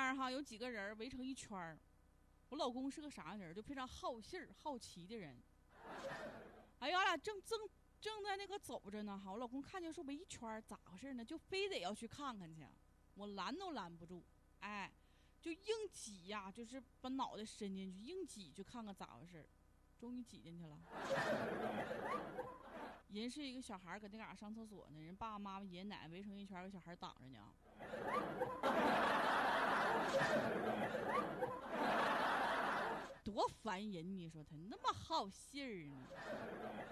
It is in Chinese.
面哈有几个人围成一圈，我老公是个啥人？就非常好信儿、好奇的人。哎呀，俺俩正在那个走着呢哈，我老公看见说围一圈，咋回事呢？就非得要去看看去，我拦都拦不住，哎，就硬挤呀，就是把脑袋伸进去，硬挤去看看咋回事。终于挤进去了。人是一个小孩搁那嘎上厕所呢，人爸爸妈妈、爷爷奶奶围成一圈，给小孩挡着呢。多烦人！你说他那么好信儿呢？